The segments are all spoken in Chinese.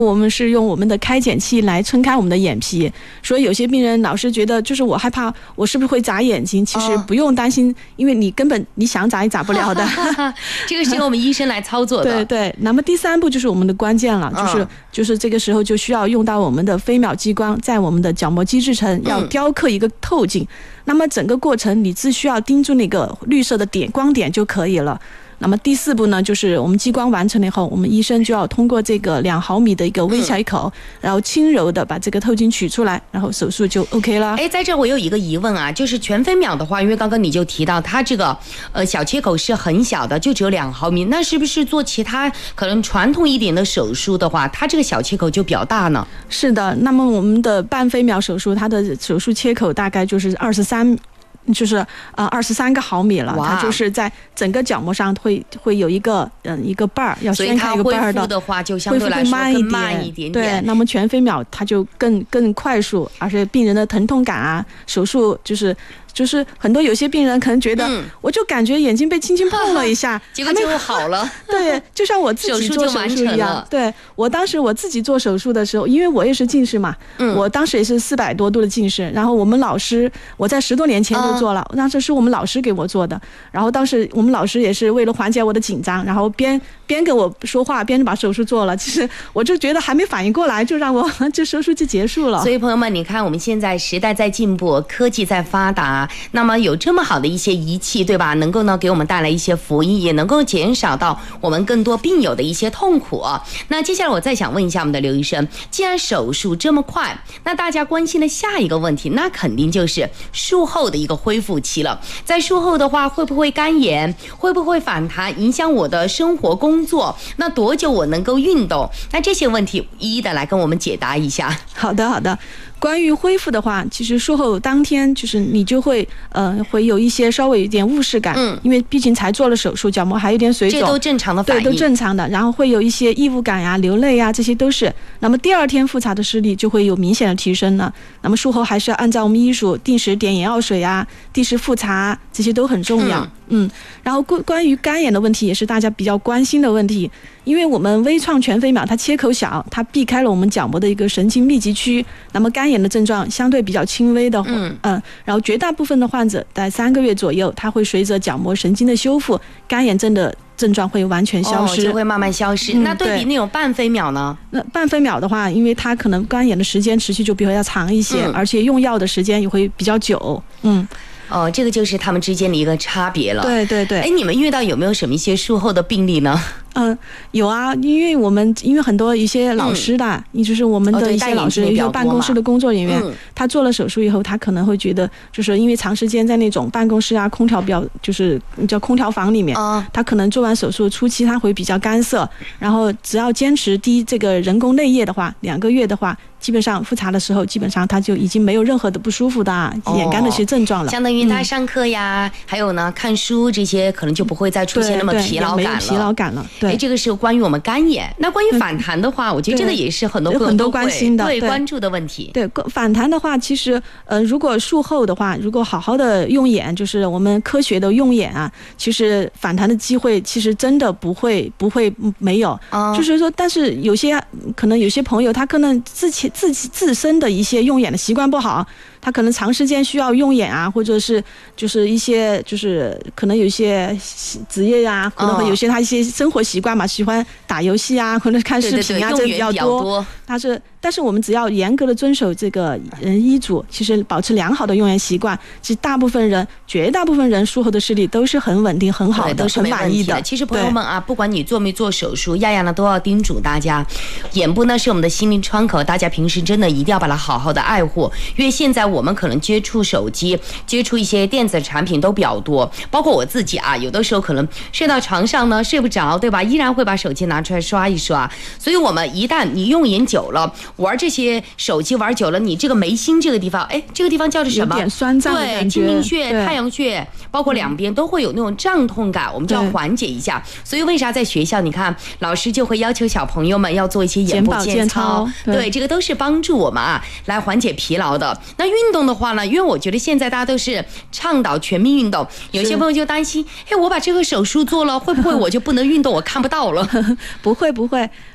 我们是用我们的开检器来撑开我们的眼皮，所以有些病人老是觉得就是我害怕我是不是会眨眼睛，其实不用担心，因为你根本你想眨也眨不了的。 这个是由我们医生来操作的。 对对，那么第3步就是我们的关键了，就是这个时候就需要用到我们的飞秒激光，在我们的角膜基质层要雕刻一个透镜，那么整个过程你只需要盯住那个绿色的光点就可以了。那么第4步呢，就是我们激光完成了以后，我们医生就要通过这个2毫米的一个微小口，然后轻柔的把这个透镜取出来，然后手术就 OK 了。 在这我有一个疑问啊，就是全飞秒的话，因为刚刚你就提到它这个小切口是很小的，就只有2毫米，那是不是做其他可能传统一点的手术的话，它这个小切口就比较大呢？是的， 那么我们的半飞秒手术，它的手术切口大概就是23个毫米了，它就是在整个角膜上会有一个瓣儿，要掀开一个瓣儿的， 所以它恢复的话就相对来说更慢一点点。 对，那么全飞秒它就更快速，而且病人的疼痛感啊，手术就是很多有些病人可能觉得，我就感觉眼睛被轻轻碰了一下， 结果就好了。 对，就像我自己做手术一样。对，我当时我自己做手术的时候，因为我也是近视嘛，我当时也是400多度的近视，然后我们老师我在10多年前就做了，当时是我们老师给我做的，然后当时我们老师也是为了缓解我的紧张，然后边跟我说话边把手术做了，其实我就觉得还没反应过来，就让我这手术就结束了。 所以朋友们，你看我们现在时代在进步，科技在发达，那么有这么好的一些仪器，对吧？能够呢给我们带来一些福音，也能够减少到我们更多病友的一些痛苦。那接下来我再想问一下我们的刘医生，既然手术这么快，那大家关心的下一个问题，那肯定就是术后的一个恢复期了。在术后的话，会不会干眼，会不会反弹，影响我的生活工作？那多久我能够运动？那这些问题一一的来跟我们解答一下。 好的。关于恢复的话，其实术后当天就是你就会有一些稍微有一点误视感，因为毕竟才做了手术，角膜还有点水肿， 这都正常的反应， 对，都正常的。然后会有一些异物感呀、流泪呀，这些都是。那么第2天复查的视力就会有明显的提升了。那么术后还是要按照我们医嘱定时点眼药水啊，定时复查，这些都很重要。然后关于干眼的问题也是大家比较关心的问题，因为我们微创全飞秒它切口小，它避开了我们角膜的一个神经密集区，那么干眼的症状相对比较轻微的，然后绝大部分的患者在3个月左右，它会随着角膜神经的修复，干眼症的症状会完全消失， 就会慢慢消失。那对比那种半飞秒呢？ 那半飞秒的话，因为它可能干眼的时间持续就比较长一些，而且用药的时间也会比较久。 这个就是他们之间的一个差别了。 对。 你们遇到有没有什么一些术后的病例呢？ 有啊，因为很多一些老师的，就是我们的一些老师，一些办公室的工作人员，他做了手术以后，他可能会觉得，就是因为长时间在那种办公室啊，空调就是叫空调房里面，他可能做完手术初期他会比较干涩，然后只要坚持滴这个人工泪液的话，2个月的话，基本上复查的时候，基本上他就已经没有任何的不舒服的眼干的一些症状了。 相当于他上课呀，还有呢看书这些，可能就不会再出现那么疲劳感了。 没有疲劳感了。对， 这个是关于我们干眼。那关于反弹的话，我觉得这个也是很多朋友都关心的， 关注的问题。 对，反弹的话，其实如果术后的话，如果好好的用眼，就是我们科学的用眼啊，其实反弹的机会其实真的不会没有。就是说，但是可能有些朋友他可能自身的一些用眼的习惯不好，他可能长时间需要用眼啊，或者是就是一些就是可能有一些职业啊，可能会有些他一些生活习惯嘛，喜欢打游戏啊，或者看视频啊，这比较多。但是我们只要严格的遵守这个医嘱，其实保持良好的用眼习惯，其实绝大部分人术后的视力都是很稳定、很好的， 都是很满意的。 其实朋友们啊，不管你做没做手术，亚亚呢都要叮嘱大家，眼部呢是我们的心灵窗口，大家平时真的一定要把它好好的爱护。因为现在我们可能接触手机、接触一些电子产品都比较多，包括我自己啊，有的时候可能睡到床上呢睡不着，对吧？依然会把手机拿出来刷一刷。所以我们一旦你用眼久了，玩这些手机玩久了，你这个眉心这个地方，这个地方叫做什么？ 有点酸胀的感觉。 对，睛明穴、太阳穴，包括两边都会有那种胀痛感，我们就要缓解一下。所以为啥在学校，你看老师就会要求小朋友们要做一些眼部健操，对，这个都是帮助我们来缓解疲劳的。那运动的话呢，因为我觉得现在大家都是倡导全民运动，有些朋友就担心，我把这个手术做了，会不会我就不能运动，我看不到了？ 不会。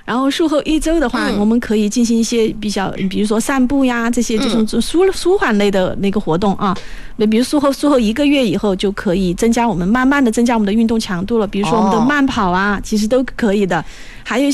然后术后1周的话，我们可以进行一些比如说散步呀，这些这种舒缓类的那个活动啊。比如术后1个月以后，就可以慢慢的增加我们的运动强度了。比如说我们的慢跑啊，其实都可以的。还有一些